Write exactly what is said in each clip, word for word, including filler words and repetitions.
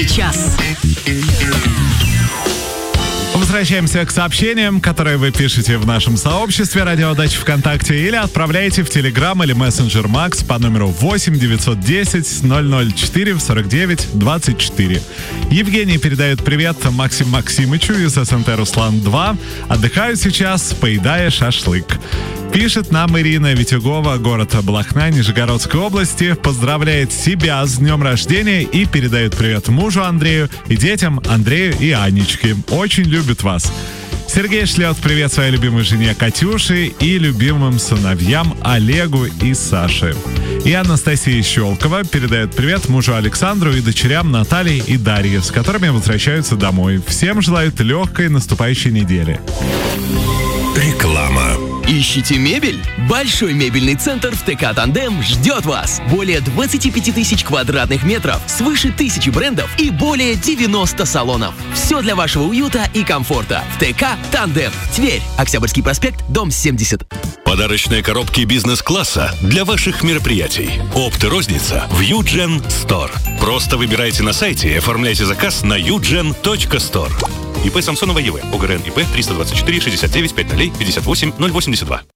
час. Возвращаемся к сообщениям, которые вы пишете в нашем сообществе «Радио Дача ВКонтакте» или отправляете в Телеграм или мессенджер Макс по номеру восемь девятьсот десять ноль ноль четыре сорок девять двадцать четыре. Евгений передает привет Максиму Максимычу из СНТ Руслан-два. Отдыхаю сейчас, поедая шашлык. Пишет нам Ирина Витюгова, город Балахна, Нижегородской области. Поздравляет себя с днем рождения и передает привет мужу Андрею и детям Андрею и Анечке. Очень любит вас. Сергей шлет привет своей любимой жене Катюше и любимым сыновьям Олегу и Саше. И Анастасия Щелкова передает привет мужу Александру и дочерям Наталье и Дарье, с которыми возвращаются домой. Всем желают легкой наступающей недели. Реклама. Ищите мебель? Большой мебельный центр в ТК «Тандем» ждет вас. Более двадцать пять тысяч квадратных метров, свыше тысячи брендов и более девяноста салонов. Все для вашего уюта и комфорта. В ТК «Тандем». Тверь. Октябрьский проспект, дом семьдесят. Подарочные коробки бизнес-класса для ваших мероприятий. Опт и розница в Юджен Стор. Просто выбирайте на сайте и оформляйте заказ на юджен точка стор. ИП Самсонова ЕВ. ОГРН ИП триста двадцать четыре шестьдесят девять пять ноль пятьдесят восемь ноль восемьдесят два.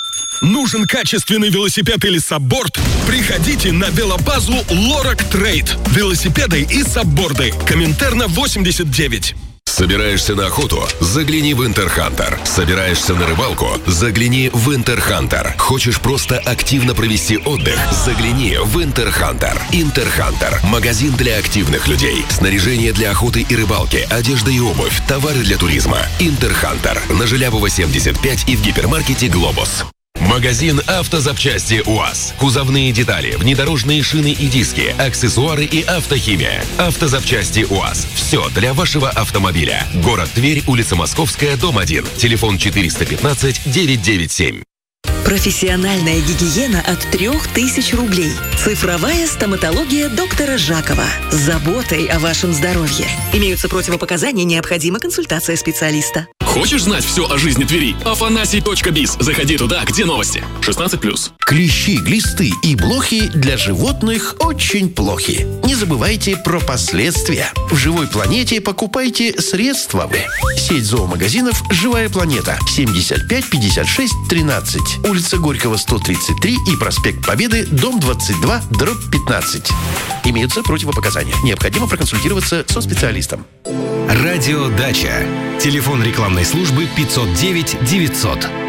Нужен качественный велосипед или сабборд? Приходите на велобазу Лорак Трейд. Велосипеды и сабборды. Коминтерна восемьдесят девять. Собираешься на охоту? Загляни в Интерхантер. Собираешься на рыбалку? Загляни в Интерхантер. Хочешь просто активно провести отдых? Загляни в Интерхантер. Интерхантер. Магазин для активных людей. Снаряжение для охоты и рыбалки, одежда и обувь, товары для туризма. Интерхантер. На Желябова семьдесят пять и в гипермаркете «Глобус». Магазин автозапчасти УАЗ. Кузовные детали, внедорожные шины и диски, аксессуары и автохимия. Автозапчасти УАЗ. Все для вашего автомобиля. Город Тверь, улица Московская, дом один. Телефон четыреста пятнадцать девятьсот девяносто семь. Профессиональная гигиена от трех тысяч рублей. Цифровая стоматология доктора Жакова. С заботой о вашем здоровье. Имеются противопоказания, необходима консультация специалиста. Хочешь знать все о жизни Твери? афанасий точка биз. Заходи туда, где новости. шестнадцать плюс. Клещи, глисты и блохи для животных очень плохи. Не забывайте про последствия. В «Живой планете» покупайте средства вы. Сеть зоомагазинов «Живая планета». семьдесят пять пятьдесят шесть тринадцать. Улица Горького, сто тридцать три и проспект Победы, дом двадцать два, дробь пятнадцать. Имеются противопоказания. Необходимо проконсультироваться со специалистом. Радио Дача. Телефон рекламной службы пятьсот девять девятьсот.